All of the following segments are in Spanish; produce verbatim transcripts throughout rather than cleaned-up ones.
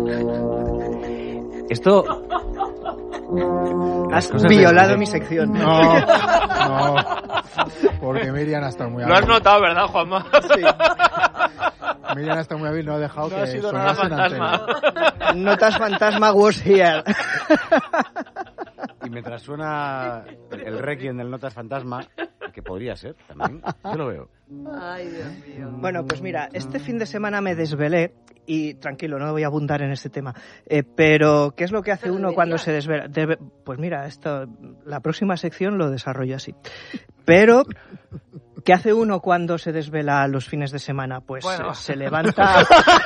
Esto... Has violado de... mi sección. No, no, porque Miriam ha estado muy hábil. Lo has notado, ¿verdad, Juanma? Sí. Miriam ha estado muy hábil, no ha dejado no que ha sido nada fantasma. Notas fantasma was here. Y mientras suena el requiem del Notas Fantasma, que podría ser también, yo lo veo. Ay, Dios mío. Bueno, pues mira, este fin de semana me desvelé, y tranquilo, no voy a abundar en este tema, eh, pero ¿qué es lo que hace uno cuando se desvela? Debe, pues mira, esto, la próxima sección lo desarrollo así. Pero, ¿qué hace uno cuando se desvela los fines de semana? Pues bueno. se levanta...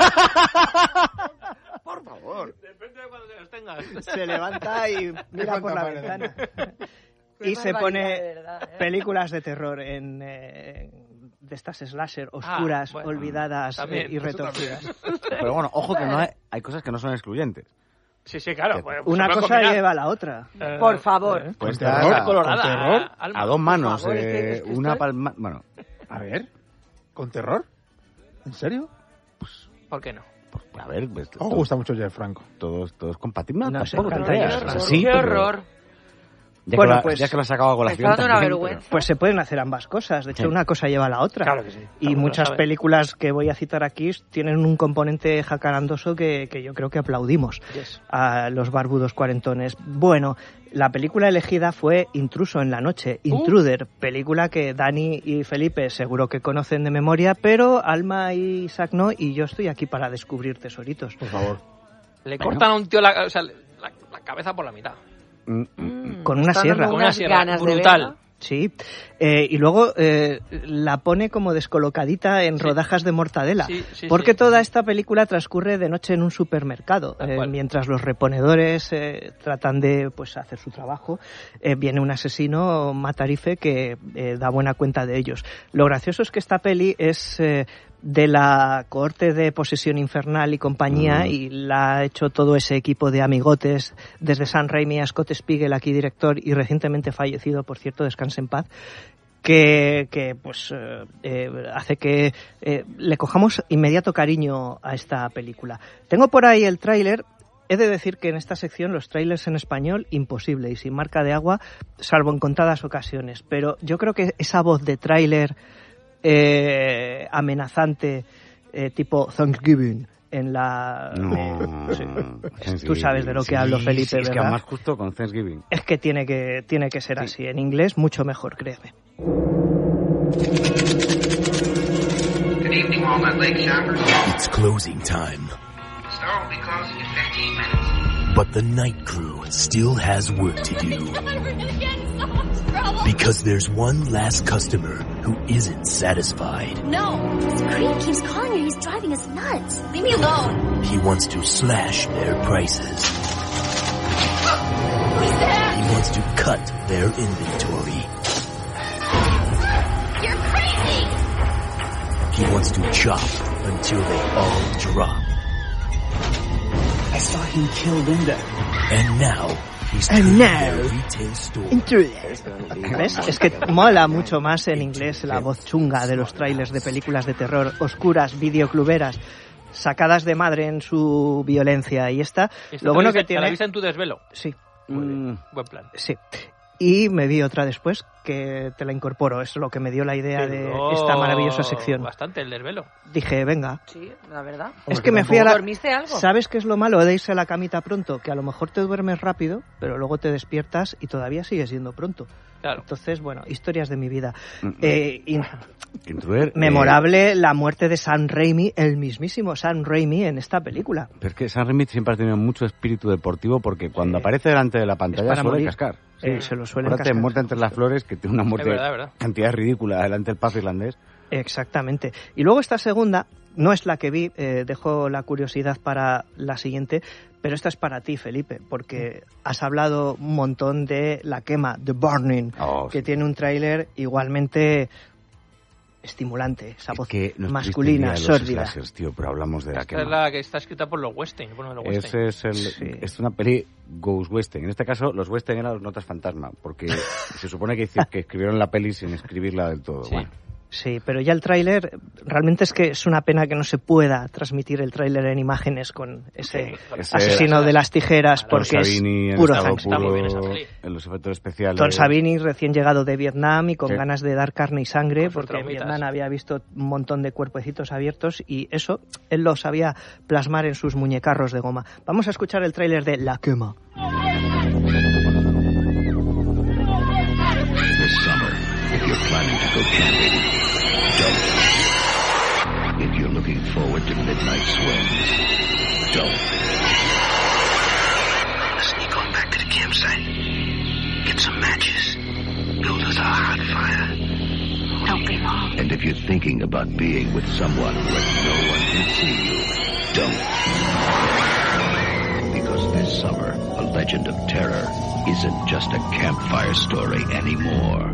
Por favor. Depende de cuando te los tengas. Se levanta y mira por la ventana. Y se pone verdad, ¿eh? películas de terror en... Eh, de estas slasher oscuras, ah, bueno, olvidadas eh, y retorcidas. Pero bueno, ojo que no hay, hay cosas que no son excluyentes. Sí, sí, claro. Pues, una cosa combinar. lleva a la otra. Eh, Por favor. Eh, pues terror, a, colorada, ¿con terror? A, a dos manos, favor, eh, es que una estoy... palma... Bueno. A ver, ¿con terror? ¿En serio? Pues, ¿por qué no? Pues, a ver... Pues, ¿Os oh, gusta mucho Jeff Franco? Todos, todos compatibles. No, tampoco sé, te creas. Qué horror. Sí, qué horror. Ya, bueno, que la, pues, ya que lo has sacado a colación me está dando una también, vergüenza. Pues se pueden hacer ambas cosas. De hecho, sí. una cosa lleva a la otra. Claro que sí. Y muchas películas que voy a citar aquí tienen un componente jacarandoso que, que yo creo que aplaudimos yes. a los barbudos cuarentones. Bueno, la película elegida fue Intruso en la noche, Intruder, uh. película que Dani y Felipe seguro que conocen de memoria, pero Alma y Isaac no, y yo estoy aquí para descubrir tesoritos. Por favor. Le bueno. cortan a un tío la, o sea, la, la cabeza por la mitad. Mm, con una sierra. Con una sierra brutal. Sí. Eh, y luego eh, la pone como descolocadita en sí. rodajas de mortadela. Sí, sí, porque sí. toda esta película transcurre de noche en un supermercado. Eh, mientras los reponedores eh, tratan de pues hacer su trabajo, eh, viene un asesino matarife que eh, da buena cuenta de ellos. Lo gracioso es que esta peli es... Eh, de la cohorte de Posesión Infernal y compañía, mm. y la ha hecho todo ese equipo de amigotes, desde Sam Raimi a Scott Spiegel, aquí director, y recientemente fallecido, por cierto, descanse en paz, que, que pues eh, eh, hace que eh, le cojamos inmediato cariño a esta película. Tengo por ahí el tráiler. He de decir que en esta sección los trailers en español, imposible, y sin marca de agua, salvo en contadas ocasiones, pero yo creo que esa voz de tráiler Eh, amenazante eh, tipo Thanksgiving en la no, eh, sí. Tú sabes de lo que sí, hablo, Felipe, sí, es ¿verdad? que además justo con Thanksgiving es que tiene que tiene que ser sí. así. En inglés mucho mejor, créeme. Good evening, Walnut Lake shoppers. It's closing time. The store will be closing in fifteen minutes. But the night crew still has work to do. We're gonna get in so much trouble. Because there's one last customer who isn't satisfied. No, this creep keeps calling me. He's driving us nuts. Leave me alone. He wants to slash their prices. Who's there? He wants to cut their inventory. You're crazy. He wants to chop until they all drop. I saw him kill Linda. And now he's And now, retail store. ¿Ves? Es que mola mucho más en inglés la voz chunga de los trailers de películas de terror oscuras, videocluberas, sacadas de madre en su violencia. Y esta, ¿Esta lo bueno viste, que tiene... ¿La viste en tu desvelo? Sí. Mm, buen plan. Sí. Y me vi otra después que te la incorporo. Es lo que me dio la idea Pero de esta maravillosa sección. Bastante el desvelo. Dije, venga. Sí, la verdad. Es que me fui a la... ¿Dormiste algo? ¿Sabes qué es lo malo de irse a la camita pronto? Que a lo mejor te duermes rápido, pero luego te despiertas y todavía sigue siendo pronto. Claro. Entonces, bueno, historias de mi vida. Eh, in... Intruder, Memorable eh... la muerte de Sam Raimi, el mismísimo Sam Raimi en esta película. Pero es que Sam Raimi siempre ha tenido mucho espíritu deportivo porque cuando sí. aparece delante de la pantalla suele morir. cascar. Sí, eh, se lo suelen Acuérdate, cascar. Muerte entre las flores, que tiene una muerte es verdad, verdad. cantidad ridícula delante del paso irlandés. Exactamente. Y luego esta segunda, no es la que vi, eh, dejo la curiosidad para la siguiente, pero esta es para ti, Felipe, porque has hablado un montón de La quema, The Burning, oh, que sí. tiene un tráiler igualmente estimulante, esa voz que masculina, sórdida. Slashers, tío, pero hablamos de La Esta quema. es la que está escrita por los Western. Bueno, los Western. Ese es el, sí. es una peli Ghost Western. En este caso, los Western eran los Notas Fantasma, porque se supone que, que escribieron la peli sin escribirla del todo. Sí. Bueno. Sí, pero ya el tráiler, realmente es que es una pena que no se pueda transmitir el tráiler en imágenes con ese, sí, asesino ese, de las tijeras, porque es puro sangre. En los efectos especiales. Don Savini, recién llegado de Vietnam y con sí. ganas de dar carne y sangre, con porque en Vietnam había visto un montón de cuerpecitos abiertos y eso él lo sabía plasmar en sus muñecarros de goma. Vamos a escuchar el tráiler de La Quema. This summer, if you're planning to go camping, don't. If you're looking forward to midnight swims, don't. Sneak on back to the campsite. Get some matches. Build us a hot fire. Don't be long. And if you're thinking about being with someone where no one can see you, don't. Because this summer, A Legend of Terror isn't just a campfire story anymore.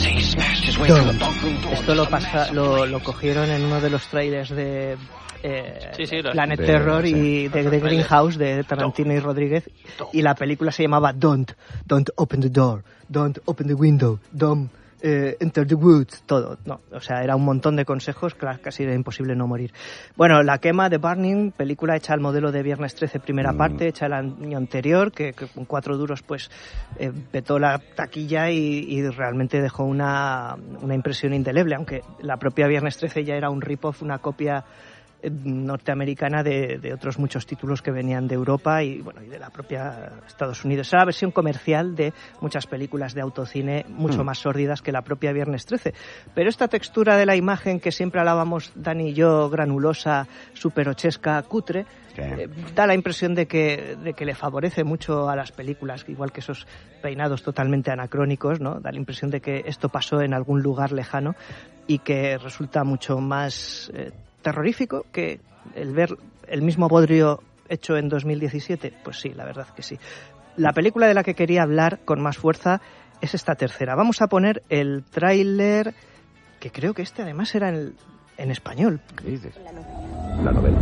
Esto lo, pasa, lo, lo cogieron en uno de los trailers de eh, sí, sí, Planet de, Terror sí. y de, de Greenhouse de Tarantino y Rodríguez, y la película se llamaba Don't, Don't Open the Door, Don't Open the Window, Don't eh, Enter the Woods, todo. No, o sea, era un montón de consejos, claro, casi era imposible no morir. Bueno, La Quema de Burning, película hecha al modelo de Viernes trece primera mm. parte, hecha el año anterior, que, que con cuatro duros pues eh, petó la taquilla y, y realmente dejó una, una impresión indeleble, aunque la propia Viernes trece ya era un rip-off, una copia norteamericana de, de otros muchos títulos que venían de Europa y bueno y de la propia Estados Unidos. Era la versión comercial de muchas películas de autocine mucho mm. más sórdidas que la propia Viernes trece. Pero esta textura de la imagen que siempre hablábamos Dani y yo, granulosa, superochesca, cutre, eh, da la impresión de que, de que le favorece mucho a las películas, igual que esos peinados totalmente anacrónicos, ¿no? Da la impresión de que esto pasó en algún lugar lejano y que resulta mucho más eh, terrorífico que el ver el mismo bodrio hecho en dos mil diecisiete. Pues sí, la verdad que sí. La película de la que quería hablar con más fuerza es esta tercera. Vamos a poner el tráiler, que creo que este además era en, en español. ¿Qué dices? La novela.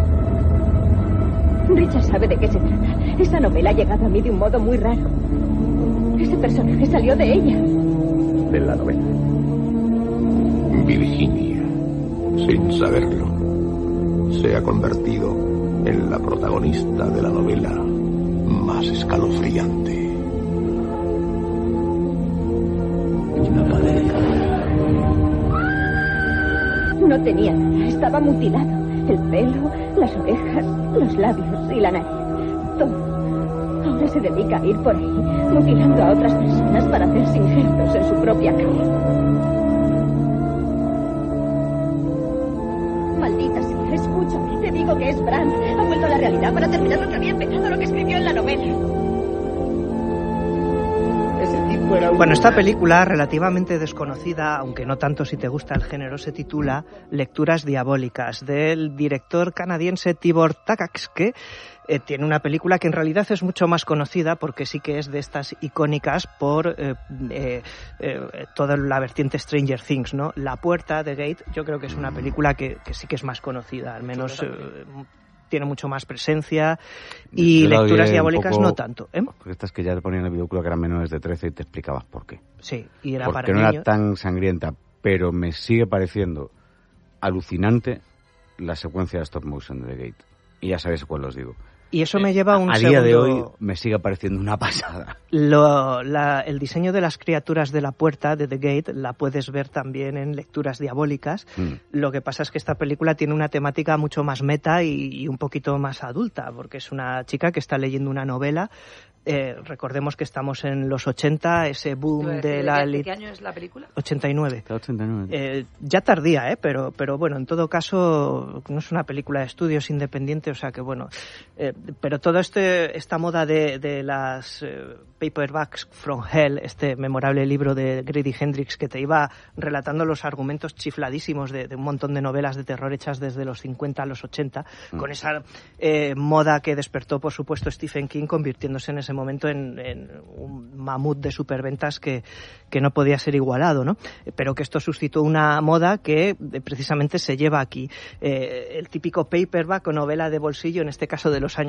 Richard sabe de qué se trata. Esa novela ha llegado a mí de un modo muy raro. Ese personaje salió de ella. De la novela. Virginia, sin saberlo, se ha convertido en la protagonista de la novela más escalofriante. Una pareja. No tenía nada, estaba mutilado. El pelo, las orejas, los labios y la nariz. Todo. Ahora se dedica a ir por ahí, mutilando a otras personas para hacerse injertos en su propia cara. Maldita sea, escúchame, te digo que es Brandt. Ha vuelto a la realidad para terminar lo que había empezado, lo que escribió en la novela. Ese tipo era un... Bueno, esta película, relativamente desconocida, aunque no tanto si te gusta el género, se titula Lecturas Diabólicas, del director canadiense Tibor Takacs, que eh, tiene una película que en realidad es mucho más conocida porque sí que es de estas icónicas por eh, eh, eh, toda la vertiente Stranger Things, ¿no? La Puerta, The Gate, yo creo que es una película que, que sí que es más conocida, al menos... Eh, tiene mucho más presencia y Lecturas Diabólicas poco, no tanto. ¿eh? Porque estas que ya te ponían en el videoclub que eran menores de trece y te explicabas por qué. Sí, y era porque para no niños. Era tan sangrienta, pero me sigue pareciendo alucinante la secuencia de stop motion de The Gate. Y ya sabéis cuál os digo. Y eso me lleva a un a segundo... día de hoy me sigue pareciendo una pasada. Lo, la, el diseño de las criaturas de la puerta, de The Gate, la puedes ver también en Lecturas Diabólicas. Mm. Lo que pasa es que esta película tiene una temática mucho más meta y, y un poquito más adulta, porque es una chica que está leyendo una novela. Eh, recordemos que estamos en los ochenta, ese boom de, de la... ¿De qué año es la película? ochenta y nueve. ochenta y nueve. Eh, ya tardía, ¿eh? Pero, pero bueno, en todo caso, no es una película de estudios independiente, o sea que bueno... Eh, pero todo este esta moda de, de las eh, Paperbacks from Hell, este memorable libro de Grady Hendrix que te iba relatando los argumentos chifladísimos de, de un montón de novelas de terror hechas desde los cincuenta a los ochenta, mm. con esa eh, moda que despertó, por supuesto, Stephen King, convirtiéndose en ese momento en, en un mamut de superventas que, que no podía ser igualado, ¿no? Pero que esto suscitó una moda que precisamente se lleva aquí. Eh, el típico paperback o novela de bolsillo, en este caso de los años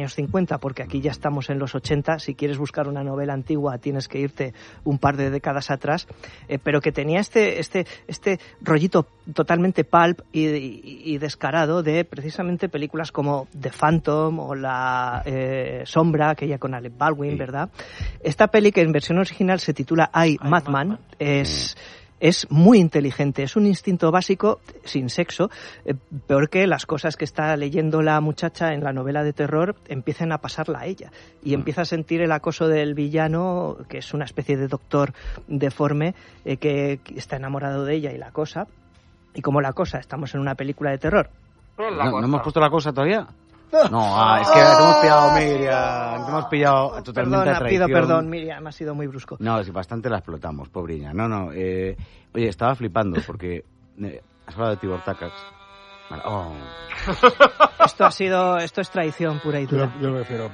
años cincuenta, porque aquí ya estamos en los ochenta. Si quieres buscar una novela antigua tienes que irte un par de décadas atrás, eh, pero que tenía este este este rollito totalmente pulp y, y, y descarado de precisamente películas como The Phantom o La eh, Sombra, aquella con Alec Baldwin, sí. ¿verdad? Esta peli, que en versión original se titula I, Madman, Madman, es... Mm. Es muy inteligente, es un instinto básico sin sexo, eh, peor que las cosas que está leyendo la muchacha en la novela de terror empiecen a pasarla a ella. Y mm. empieza a sentir el acoso del villano, que es una especie de doctor deforme, eh, que, que está enamorado de ella y la acosa. Y como la acosa, estamos en una película de terror. ¿No, ¿no hemos puesto la cosa todavía? No, ah, es que te hemos pillado, Miriam, te hemos pillado totalmente Perdona, a traición. pido perdón, Miriam, ha sido muy brusco. No, es bastante la explotamos, pobriña. No, no, eh, oye, estaba flipando porque eh, has hablado de Tibor Takacs. Vale. Oh. Esto ha sido, esto es traición pura y dura. Yo, yo prefiero...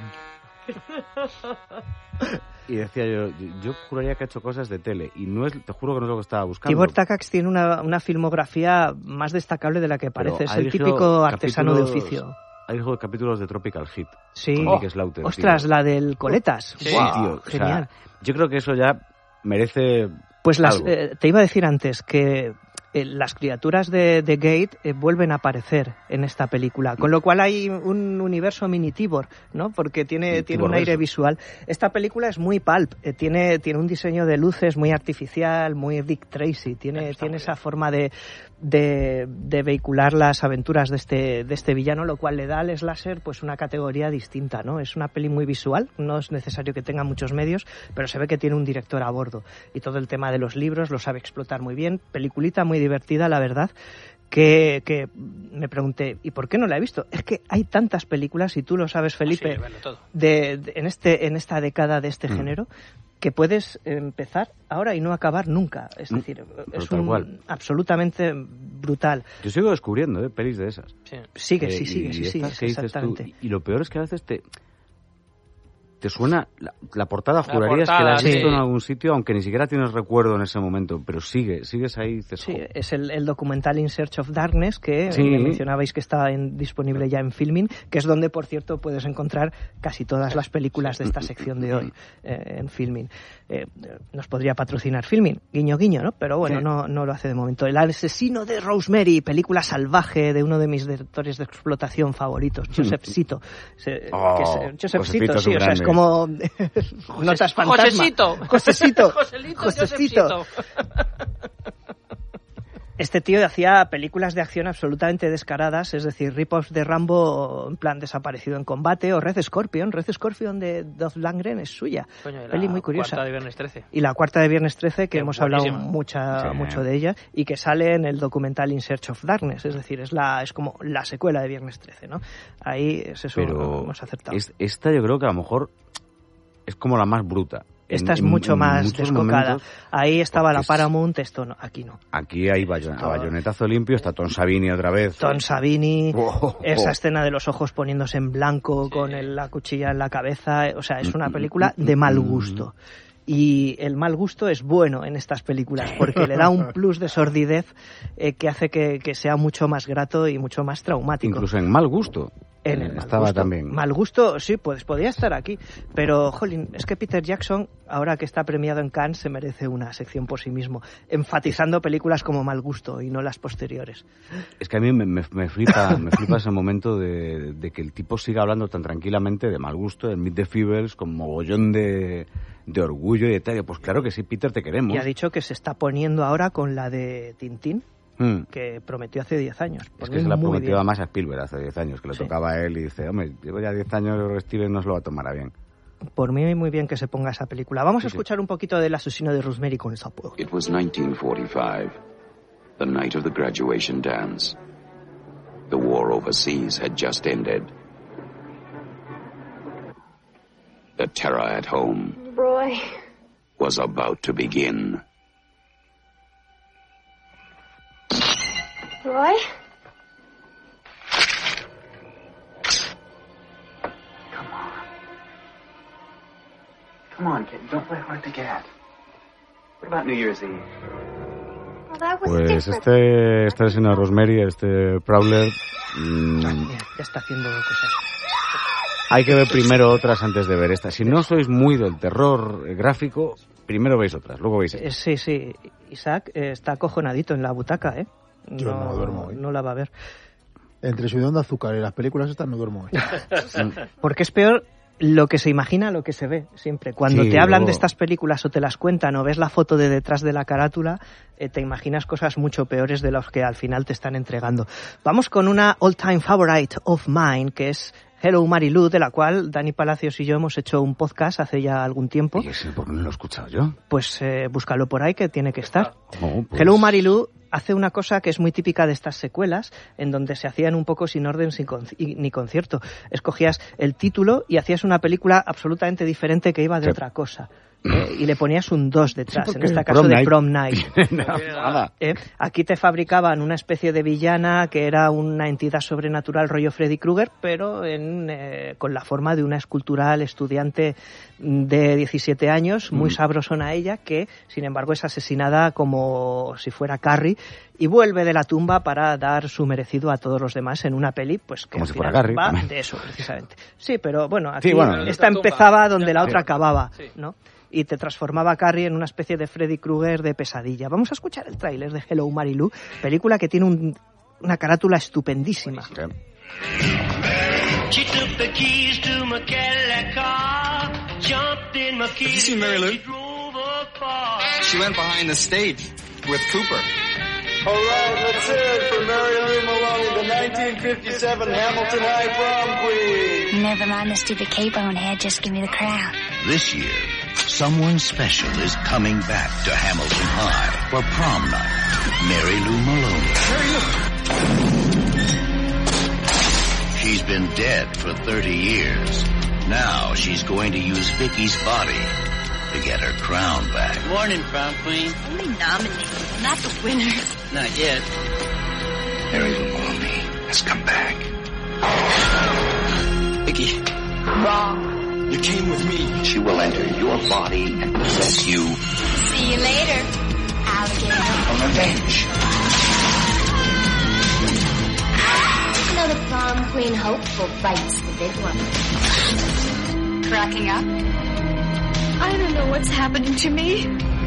Y decía yo, yo juraría que ha hecho cosas de tele y no es, te juro que no es lo que estaba buscando. Tibor Takacs tiene una, una filmografía más destacable de la que parece. Es el típico artesano de oficio. Hay capítulos de Tropical Hit. Sí. Con Nick Slaughter, ostras, tío. La del Coletas. Sí, wow, tío. Genial. O sea, yo creo que eso ya merece. Pues las, algo. Eh, te iba a decir antes que eh, las criaturas de, de Gate eh, vuelven a aparecer en esta película, con lo cual hay un universo mini Tibor, ¿no? Porque tiene, tiene un aire visual. Esta película es muy pulp, eh, tiene, tiene un diseño de luces muy artificial, muy Dick Tracy, tiene, tiene esa forma de, de, de vehicular las aventuras de este, de este villano, lo cual le da al slasher pues una categoría distinta, ¿no? Es una peli muy visual, no es necesario que tenga muchos medios, pero se ve que tiene un director a bordo y todo el tema de los libros lo sabe explotar muy bien. Peliculita muy divertida, la verdad, que, que me pregunté, ¿y por qué no la he visto? Es que hay tantas películas, y tú lo sabes, Felipe, sí, bueno, todo. de, de, en, este, en esta década de este mm. género, que puedes empezar ahora y no acabar nunca. Es decir, mm, es un, cual. absolutamente brutal. Yo sigo descubriendo ¿eh? pelis de esas. Sí. Sigue, eh, sí, sigue, sí, sí, exactamente. Tú, y, y lo peor es que a veces te... te suena la, la portada, la jurarías portada, que la has sí. visto en algún sitio, aunque ni siquiera tienes recuerdo en ese momento, pero sigue, sigues ahí. Dices, sí, es el, el documental In Search of Darkness, que sí. me mencionabais que está en, disponible ya en Filmin, que es donde, por cierto, puedes encontrar casi todas las películas de esta sección de hoy eh, en Filmin. Eh, nos podría patrocinar Filmin, guiño guiño, ¿no? Pero bueno, sí. no, no lo hace de momento. El asesino de Rosemary, película salvaje de uno de mis directores de explotación favoritos, Joseph Zito. Se, oh, que es, Joseph Zito, sí, o sea, es como notas fantasma. Josecito. Josecito. Joselito, Josecito. Este tío hacía películas de acción absolutamente descaradas, es decir, rip-offs de Rambo en plan Desaparecido en combate, o Red Scorpion. Red Scorpion de Dolph Lundgren es suya. Coño, y peli la muy curiosa. Cuarta de Viernes trece. Y la cuarta de Viernes trece, que, que hemos buenísima. hablado mucha, sí. mucho de ella, y que sale en el documental In Search of Darkness, es decir, es la es como la secuela de Viernes trece, ¿no? Ahí es eso. Pero hemos acertado. Es, esta yo creo que a lo mejor es como la más bruta. Esta en, es mucho en, más en descocada. Momentos, ahí estaba la Paramount, esto no, aquí no. Aquí hay bayonetazo bayonetazo limpio, está Tom Savini otra vez. Tom Savini, oh, oh, esa oh. escena de los ojos poniéndose en blanco sí. con el, la cuchilla en la cabeza, o sea, es una película de mal gusto. Y el mal gusto es bueno en estas películas porque le da un plus de sordidez eh, que hace que, que sea mucho más grato y mucho más traumático. Incluso en mal gusto. En el estaba mal gusto. también. Mal gusto, sí, pues podría estar aquí. Pero, jolín, es que Peter Jackson, ahora que está premiado en Cannes, se merece una sección por sí mismo, enfatizando películas como Mal gusto y no las posteriores. Es que a mí me, me, me flipa me flipa ese momento de, de que el tipo siga hablando tan tranquilamente de Mal gusto, de Meet the Feebles, con mogollón de, de orgullo y de tal. Pues claro que sí, Peter, te queremos. Y ha dicho que se está poniendo ahora con la de Tintín. Hmm. Que prometió hace diez años. Es que se la prometió más a Spielberg hace diez años, que le sí. tocaba a él y dice, hombre, llevo ya diez años, Steven no se lo va a tomar a bien. Por mí muy bien que se ponga esa película. Vamos sí, a escuchar sí. un poquito del asesino de Rosemary con esa puerta. It was nineteen forty-five, the night of the graduation dance. The war overseas had just ended. The terror at home Roy was about to begin. Roy? Come on. Come on, kid. Don't play hard to get. What about New Year's Eve? Well, that was pues different. este, esta escena Rosemary, este Prowler... Mmm, ya está haciendo cosas. hay que ver primero otras antes de ver esta. Si no sois muy del terror gráfico, primero veis otras, luego veis esta. Sí, sí. Isaac eh, está acojonadito en la butaca, ¿eh? Yo no, no duermo hoy. No la va a ver. Entre Subidón de Azúcar y las películas estas no duermo hoy. Porque es peor lo que se imagina, lo que se ve, siempre. Cuando sí, te hablan luego... de estas películas o te las cuentan o ves la foto de detrás de la carátula, eh, te imaginas cosas mucho peores de las que al final te están entregando. Vamos con una all-time favorite of mine, que es Hello Mary Lou, de la cual Dani Palacios y yo hemos hecho un podcast hace ya algún tiempo. ¿Y ese por qué no lo he escuchado yo? Pues eh, búscalo por ahí, que tiene que estar. Oh, pues... Hello Mary Lou hace una cosa que es muy típica de estas secuelas, en donde se hacían un poco sin orden sin con, ni concierto. Escogías el título y hacías una película absolutamente diferente que iba de sí. otra cosa. Eh, y le ponías un dos detrás, sí, en este caso prom de night. Prom Night. Nada. Eh, aquí te fabricaban una especie de villana que era una entidad sobrenatural rollo Freddy Krueger, pero en, eh, con la forma de una escultural estudiante de diecisiete años, muy mm. sabrosona ella, que sin embargo es asesinada como si fuera Carrie y vuelve de la tumba para dar su merecido a todos los demás en una peli, pues que como al si final fuera Carrie, va también. de eso precisamente. Sí, pero bueno, aquí sí, bueno, esta empezaba donde la otra sí. acababa, sí. ¿no? Y te transformaba a Carrie en una especie de Freddy Krueger de pesadilla. Vamos a escuchar el tráiler de Hello Mary Lou, película que tiene un, una carátula estupendísima. Sí. She took the keys to my Cadillac car, jumped in my Have you seen Mary Lou? She went behind the stage with Cooper. All right, let's hear it for Mary Lou Maloney, the nineteen fifty-seven Hamilton High Prom Queen. Never mind the stupid cape on head, just give me the crown. This year, someone special is coming back to Hamilton High for prom night. Mary Lou Maloney. Mary Lou! She's been dead for thirty years. Now she's going to use Vicky's body to get her crown back. Morning, prom queen. Only nominated, not the winner. Not yet. Mary Lou Maloney has come back. Vicky. Wrong. You came with me. She will enter your body and possess you. See you later, alligator. For revenge. Another prom queen hopeful bites the big one. Cracking up? I don't know what's happening to me.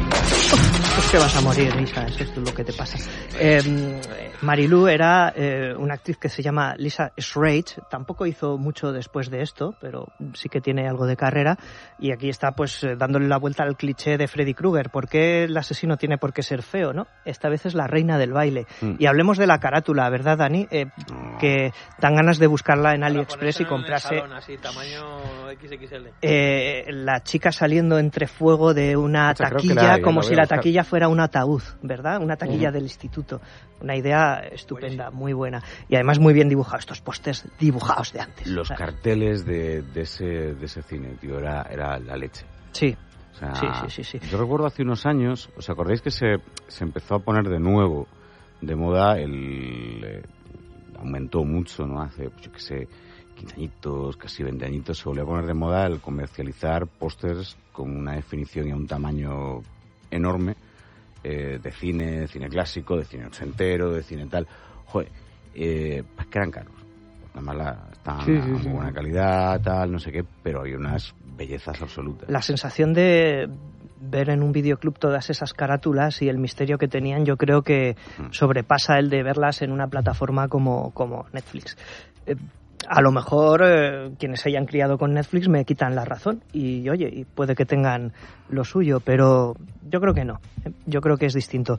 Es que vas a morir, Lisa, eso es lo que te pasa. Eh, Mary Lou era eh, una actriz que se llama Lisa Schrage, tampoco hizo mucho después de esto, pero sí que tiene algo de carrera, y aquí está pues dándole la vuelta al cliché de Freddy Krueger. ¿Por qué el asesino tiene por qué ser feo, no? Esta vez es la reina del baile. Mm. Y hablemos de la carátula, ¿verdad, Dani? Eh, que dan ganas de buscarla en AliExpress y comprarse... En el salón, así, tamaño equis equis ele. Eh, la chica saliendo entre fuego de una o sea, taquilla, hay, como si la taquilla fuera un ataúd, ¿verdad? Una taquilla uh-huh. del instituto. Una idea estupenda, Buenísimo. Muy buena. Y además muy bien dibujado, estos pósters dibujados de antes. Los ¿sabes? Carteles de, de, ese, de ese cine, tío, era, era la leche. Sí. O sea, sí, sí, sí, sí. Yo recuerdo hace unos años, ¿os acordáis que se, se empezó a poner de nuevo de moda el... Eh, aumentó mucho, ¿no? Hace, pues, yo qué sé, quince añitos, casi veinte añitos, se volvió a poner de moda el comercializar pósters con una definición y un tamaño enorme, eh, de cine, de cine clásico, de cine ochentero, de cine tal. Joder, eh, pues que eran caros. Nada más la, estaban sí, a sí, muy sí. buena calidad, tal, no sé qué, pero hay unas bellezas absolutas. La sensación de ver en un videoclub todas esas carátulas y el misterio que tenían, yo creo que sobrepasa el de verlas en una plataforma como, como Netflix. Eh, a lo mejor eh, quienes se hayan criado con Netflix me quitan la razón y oye, y puede que tengan lo suyo, pero yo creo que no. Yo creo que es distinto.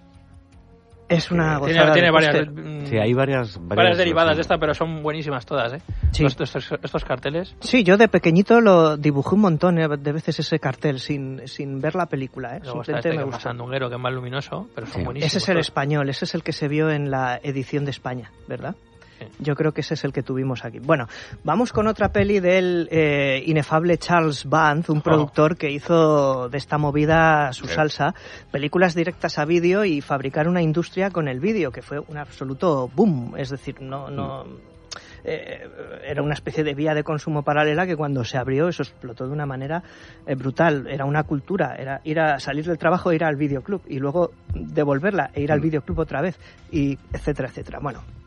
Es una tiene, gozada tiene de varias, póster. Sí, hay varias, varias, varias derivadas de esta, pero son buenísimas todas, ¿eh? Sí. Estos, estos, estos carteles. Sí, yo de pequeñito lo dibujé un montón de veces ese cartel sin, sin ver la película, ¿eh? Luego está este que es más sandunguero, que es más luminoso, pero son sí. buenísimos. Ese es el español, ese es el que se vio en la edición de España, ¿verdad? Sí. Yo creo que ese es el que tuvimos aquí. Bueno, vamos con otra peli del eh, inefable Charles Band, un productor oh. que hizo de esta movida su sí. salsa, películas directas a vídeo y fabricar una industria con el vídeo, que fue un absoluto boom. Es decir, no... no mm. eh, era una especie de vía de consumo paralela que cuando se abrió eso explotó de una manera eh, brutal. Era una cultura, era ir a salir del trabajo e ir al videoclub y luego devolverla e ir al videoclub otra vez, y etcétera, etcétera. Bueno,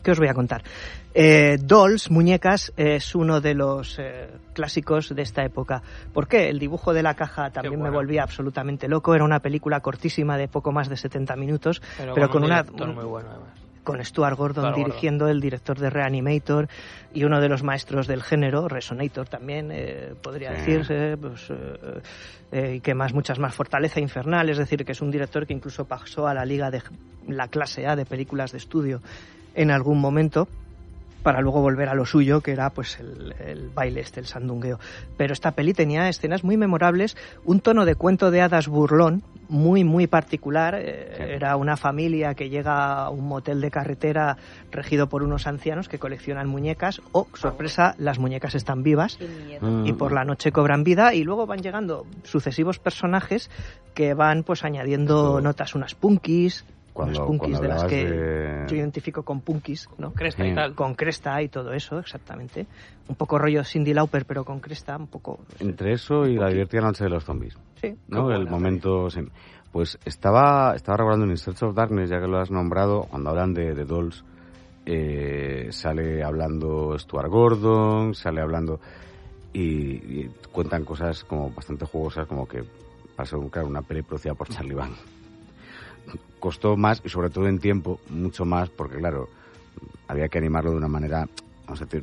¿qué os voy a contar? Eh, Dolls, muñecas, es uno de los eh, clásicos de esta época. ¿Por qué? El dibujo de la caja también bueno. me volvía absolutamente loco. Era una película cortísima de poco más de setenta minutos, pero, pero con, con una... Un, muy bueno, además. Con Stuart Gordon claro, dirigiendo, bueno. el director de Reanimator y uno de los maestros del género, Resonator también, eh, podría sí. decirse, pues, eh, eh, y que más, muchas más, Fortaleza Infernal, es decir, que es un director que incluso pasó a la liga de la clase A de películas de estudio en algún momento, para luego volver a lo suyo, que era pues el, el baile este, el sandungueo. Pero esta peli tenía escenas muy memorables, un tono de cuento de hadas burlón, muy, muy particular. Eh, sí. Era una familia que llega a un motel de carretera regido por unos ancianos que coleccionan muñecas. Oh, sorpresa, las muñecas están vivas y por la noche cobran vida, y luego van llegando sucesivos personajes que van pues añadiendo Esto... notas, unas punkis, Cuando, unas punkis de las que de... yo identifico con punkis, ¿no? Cresta sí. y tal. Con cresta y todo eso, exactamente. Un poco rollo Cyndi Lauper, pero con cresta, un poco... Entre eso y la divertida noche de los zombies. Sí. ¿No? El momento... Sí. Pues estaba estaba recordando en In Search of Darkness, ya que lo has nombrado, cuando hablan de, de Dolls, eh, sale hablando Stuart Gordon, sale hablando... Y, y cuentan cosas como bastante jugosas, como que pasó claro, una peli producida por Charlie Band. Costó más y sobre todo en tiempo mucho más porque claro había que animarlo de una manera, vamos a decir,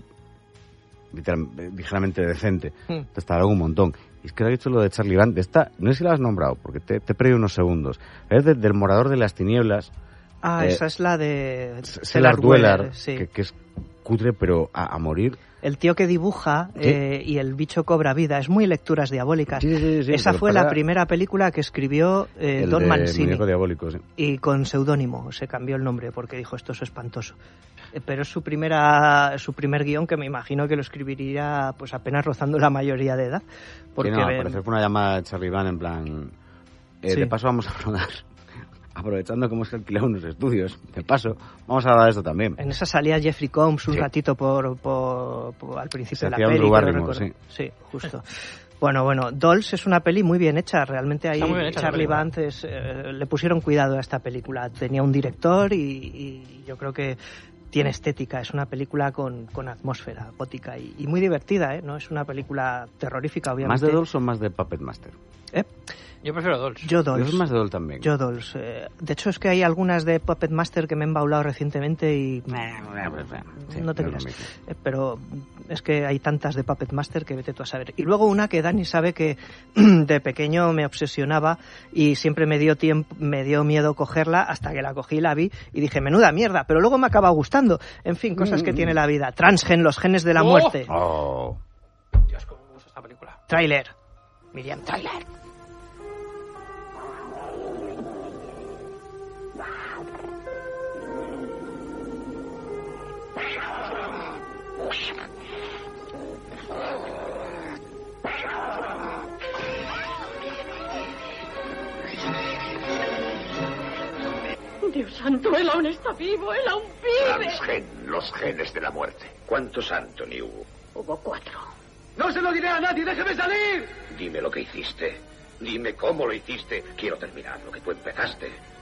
ligeramente decente. Mm. Entonces tardaron un montón. Y es que lo he dicho lo de Charlie Band, de esta, no sé si la has nombrado porque te, te he perdido unos segundos. Es de, del Morador de las Tinieblas. Ah, eh, esa es la de Cellar Dweller, sí. que, que es cutre pero a, a morir. El tío que dibuja eh, y el bicho cobra vida. Es muy Lecturas Diabólicas. Sí, sí, sí, Esa fue la primera película que escribió eh, Don Mancini. Muñeco Diabólico, sí. Y con seudónimo. Se cambió el nombre porque dijo esto es espantoso. Eh, pero es su primera su primer guión que me imagino que lo escribiría pues apenas rozando la mayoría de edad. Porque sí, no, al parecer fue una llamada de Charlie Band en plan... Eh, sí. De paso vamos a rodar... Aprovechando cómo se alquilaron unos estudios, de paso, vamos a hablar de esto también. En esa salía Jeffrey Combs un sí. ratito por, por, por al principio se de la peli. Barrymore, sí. sí, justo. Bueno, bueno, Dolls es una peli muy bien hecha, realmente ahí hecha, Charlie Band es, eh, le pusieron cuidado a esta película. Tenía un director y, y yo creo que tiene estética, es una película con, con atmósfera gótica y, y muy divertida, ¿eh? No es una película terrorífica, obviamente. ¿Más de Dolls o más de Puppet Master? ¿Eh? Yo prefiero Dolls. Yo Dolls. Yo más de Dolls también. Yo Dolls. Eh, de hecho, es que hay algunas de Puppet Master que me han embaulado recientemente y... Sí, no te creas. Eh, pero es que hay tantas de Puppet Master que vete tú a saber. Y luego una que Dani sabe que de pequeño me obsesionaba y siempre me dio tiempo, me dio miedo cogerla hasta que la cogí y la vi y dije, menuda mierda, pero luego me acaba gustando. En fin, cosas que tiene la vida. Transgen, los genes de la oh. muerte. Oh. Dios, cómo me gusta esta película. Tráiler. Miriam, tráiler. Dios santo, él aún está vivo, él aún vive. Transgen, los genes de la muerte. ¿Cuántos Anthony hubo? Hubo cuatro. ¡No se lo diré a nadie! ¡Déjeme salir! Dime lo que hiciste. Dime cómo lo hiciste. Quiero terminar lo que tú empezaste.